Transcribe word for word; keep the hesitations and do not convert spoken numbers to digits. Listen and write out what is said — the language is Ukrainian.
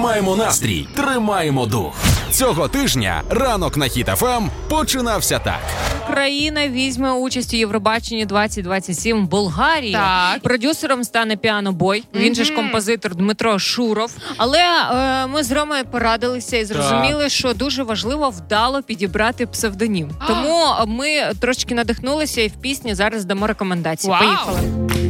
Тримаємо настрій, тримаємо дух. Цього тижня ранок на Хіт еф ем починався так. Україна візьме участь у Євробаченні двадцять двадцять сім в Болгарії. Так. Продюсером стане піанобой. Mm-hmm. Він же ж композитор Дмитро Шуров. Але е, ми з Ромою порадилися і зрозуміли, так. що дуже важливо вдало підібрати псевдонім. Тому ми трошки надихнулися і в пісні зараз дамо рекомендації. Вау. Поїхали.